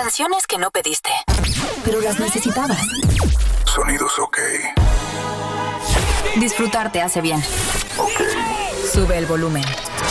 Canciones que no pediste, pero las necesitabas. Sonidos ok. Disfrutar te hace bien. Ok. Sube el volumen.